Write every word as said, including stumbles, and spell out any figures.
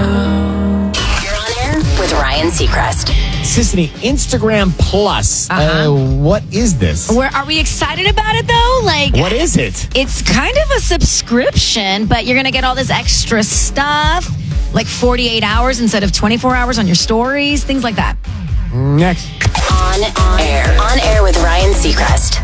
You're on air with Ryan Seacrest. Sissany, Instagram Plus. Uh-huh. Uh, what is this? Where are we excited about it though? Like, What is it? it's kind of a subscription, but you're gonna get all this extra stuff, like forty-eight hours instead of twenty-four hours on your stories, things like that. Next. On, on air. On air with Ryan Seacrest.